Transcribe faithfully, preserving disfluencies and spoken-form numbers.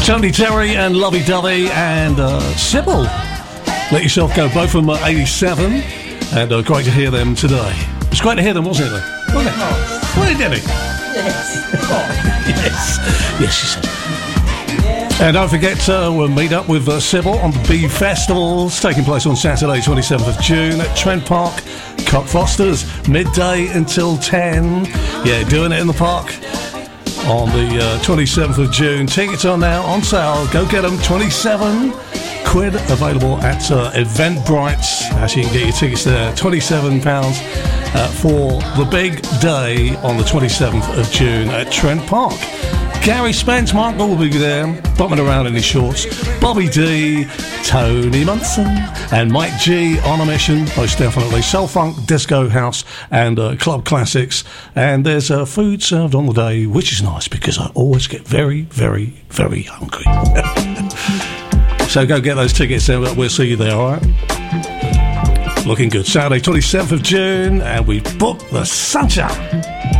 Tony Terry and Lovey Dovey and uh, Sybil. Let Yourself Go. Both of them are eighty-seven. And uh, great to hear them today. It's great to hear them, wasn't it? Wasn't it? Oh. Wasn't it, Debbie? Yes. Oh. Yes. Yes, she said. And don't forget, uh, we'll meet up with uh, Sybil on the Bee Festivals, taking place on Saturday, twenty-seventh of June at Trent Park, Cockfosters, midday until ten. Yeah, doing it in the park on the uh, twenty-seventh of June. Tickets are now on sale. Go get them. twenty-seven quid available at uh, Eventbrite. Actually, you can get your tickets there. twenty-seven pounds uh, for the big day on the twenty-seventh of June at Trent Park. Gary Spence, Mark will be there, bumping around in his shorts. Bobby D, Tony Munson, and Mike G on a mission, most definitely. Soul Funk, Disco House, and uh, Club Classics. And there's uh, food served on the day, which is nice because I always get very, very, very hungry. So go get those tickets and we'll see you there, all right? Looking good. Saturday, twenty-seventh of June, and we booked the Sunshine.